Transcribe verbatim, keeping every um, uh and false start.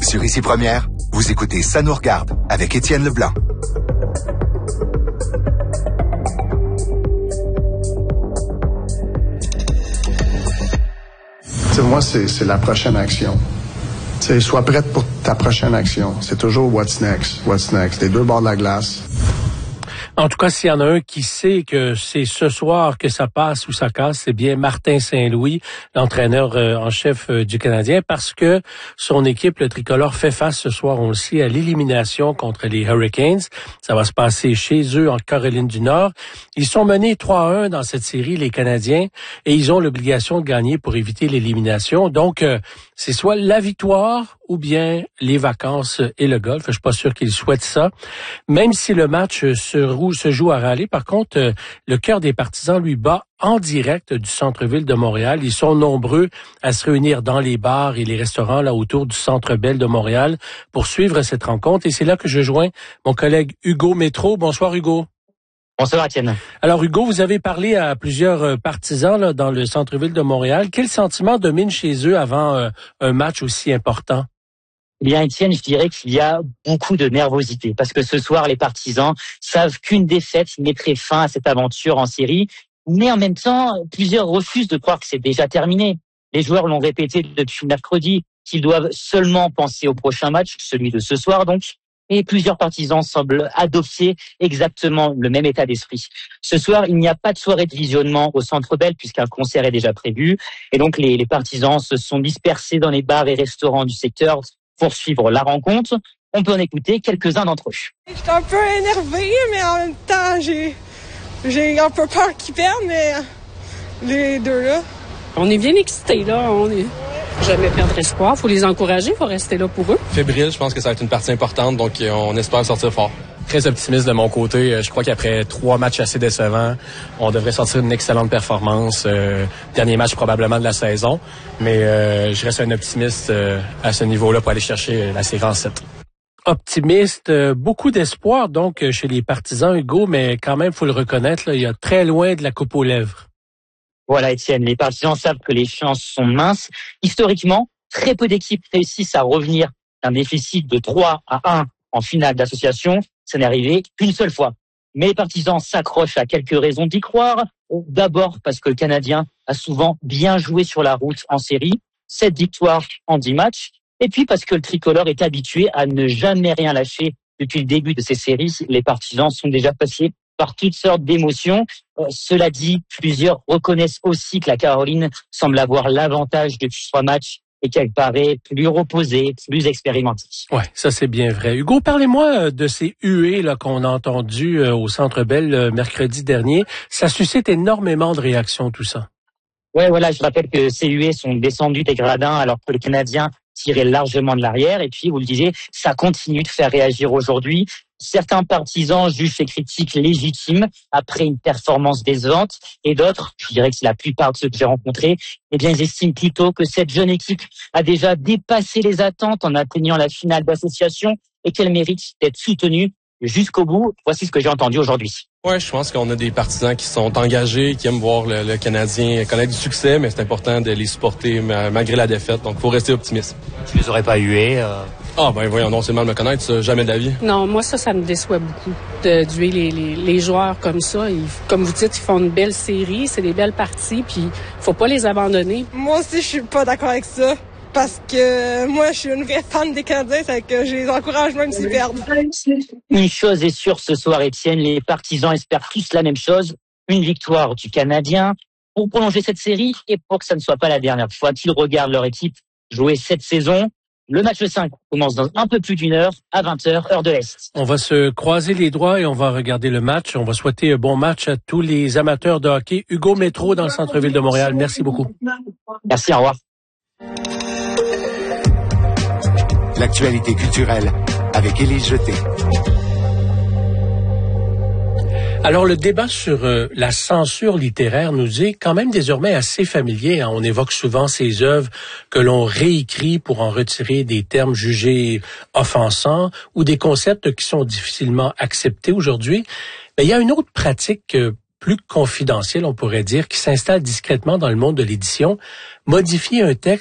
Sur Ici Première, vous écoutez Ça nous regarde avec Étienne Leblanc. T'sais, moi, c'est, c'est la prochaine action. T'sais, sois prête pour ta prochaine action. C'est toujours what's next, what's next. Les deux bords de la glace. En tout cas, s'il y en a un qui sait que c'est ce soir que ça passe ou ça casse, c'est bien Martin Saint-Louis, l'entraîneur euh, en chef euh, du Canadien, parce que son équipe, le tricolore, fait face ce soir, on le sait, à l'élimination contre les Hurricanes. Ça va se passer chez eux, en Caroline du Nord. Ils sont menés trois à un dans cette série, les Canadiens, et ils ont l'obligation de gagner pour éviter l'élimination. Donc, euh, c'est soit la victoire ou bien les vacances et le golf. Je suis pas sûr qu'ils souhaitent ça. Même si le match se, roule, se joue à Raleigh, par contre, euh, le cœur des partisans lui bat en direct du centre-ville de Montréal. Ils sont nombreux à se réunir dans les bars et les restaurants là autour du Centre Bell de Montréal pour suivre cette rencontre. Et c'est là que je joins mon collègue Hugo Métro. Bonsoir Hugo. Bonsoir Étienne. Alors Hugo, vous avez parlé à plusieurs partisans là, dans le centre-ville de Montréal. Quel sentiment domine chez eux avant euh, un match aussi important? Eh bien, Étienne, je dirais qu'il y a beaucoup de nervosité parce que ce soir, les partisans savent qu'une défaite mettrait fin à cette aventure en série. Mais en même temps, plusieurs refusent de croire que c'est déjà terminé. Les joueurs l'ont répété depuis mercredi qu'ils doivent seulement penser au prochain match, celui de ce soir donc. Et plusieurs partisans semblent adopter exactement le même état d'esprit. Ce soir, il n'y a pas de soirée de visionnement au Centre Bell puisqu'un concert est déjà prévu. Et donc, les, les partisans se sont dispersés dans les bars et restaurants du secteur pour suivre la rencontre. On peut en écouter quelques-uns d'entre eux. Je suis un peu énervé, mais en même temps, j'ai, j'ai un peu peur qu'ils perdent, mais les deux là. On est bien excités, là. On est jamais perdre espoir. Faut les encourager, faut rester là pour eux. Fébrile, je pense que ça va être une partie importante, donc on espère sortir fort. Très optimiste de mon côté. Je crois qu'après trois matchs assez décevants, on devrait sortir une excellente performance. Euh, dernier match probablement de la saison, mais euh, je reste un optimiste euh, à ce niveau-là pour aller chercher la série en sept. Optimiste, euh, beaucoup d'espoir donc chez les partisans, Hugo, mais quand même, faut le reconnaître, là, il y a très loin de la coupe aux lèvres. Voilà, Étienne, les partisans savent que les chances sont minces. Historiquement, très peu d'équipes réussissent à revenir d'un déficit de trois à un en finale d'association. Ça n'est arrivé qu'une seule fois. Mais les partisans s'accrochent à quelques raisons d'y croire. D'abord parce que le Canadien a souvent bien joué sur la route en série, sept victoires en dix matchs. Et puis parce que le tricolore est habitué à ne jamais rien lâcher depuis le début de ces séries. Les partisans sont déjà passés par toutes sortes d'émotions. Euh, cela dit, plusieurs reconnaissent aussi que la Caroline semble avoir l'avantage depuis trois matchs et qu'elle paraît plus reposée, plus expérimentée. Ouais, ça c'est bien vrai. Hugo, parlez-moi de ces huées là qu'on a entendues euh, au Centre Bell euh, mercredi dernier. Ça suscite énormément de réactions, tout ça. Ouais, voilà, je rappelle que ces huées sont descendues des gradins alors que le Canadien tirait largement de l'arrière. Et puis, vous le disiez, ça continue de faire réagir aujourd'hui. Certains partisans jugent ces critiques légitimes après une performance décevante et d'autres, je dirais que c'est la plupart de ceux que j'ai rencontrés, eh bien, ils estiment plutôt que cette jeune équipe a déjà dépassé les attentes en atteignant la finale d'association et qu'elle mérite d'être soutenue jusqu'au bout. Voici ce que j'ai entendu aujourd'hui. Ouais, je pense qu'on a des partisans qui sont engagés, qui aiment voir le, le Canadien connaître du succès, mais c'est important de les supporter malgré la défaite. Donc, il faut rester optimiste. Tu les aurais pas hués? Euh... Ah, ben voyons, non, c'est mal me connaître, ça, jamais de la vie. Non, moi, ça, ça me déçoit beaucoup de d'huer les, les, les joueurs comme ça. Ils, comme vous dites, ils font une belle série, c'est des belles parties, puis faut pas les abandonner. Moi aussi, je suis pas d'accord avec ça. Parce que moi, je suis une vraie fan des Canadiens, c'est que je les encourage même s'ils perdent. Une chose est sûre ce soir, Étienne, les partisans espèrent tous la même chose, une victoire du Canadien pour prolonger cette série et pour que ça ne soit pas la dernière fois qu'ils regardent leur équipe jouer cette saison. Le match cinq commence dans un peu plus d'une heure, à vingt heures, heure de l'Est. On va se croiser les doigts et on va regarder le match. On va souhaiter un bon match à tous les amateurs de hockey. Hugo Métro dans le centre-ville de Montréal. Merci beaucoup. Merci, au revoir. L'actualité culturelle avec Élise Jeté. Alors, le débat sur euh, la censure littéraire nous est quand même désormais assez familier. Hein. On évoque souvent ces œuvres que l'on réécrit pour en retirer des termes jugés offensants ou des concepts qui sont difficilement acceptés aujourd'hui. Mais il y a une autre pratique euh, plus confidentielle, on pourrait dire, qui s'installe discrètement dans le monde de l'édition. Modifier un texte